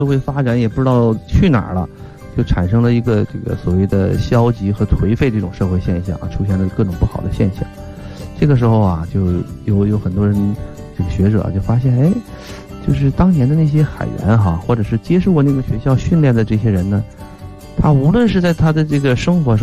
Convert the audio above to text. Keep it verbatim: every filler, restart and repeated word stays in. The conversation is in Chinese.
社会发展也不知道去哪儿了，就产生了一个这个所谓的消极和颓废这种社会现象啊，出现了各种不好的现象。这个时候啊，就有有很多人这个学者就发现，哎，就是当年的那些海员哈，或者是接受过那个学校训练的这些人呢，他无论是在他的这个生活上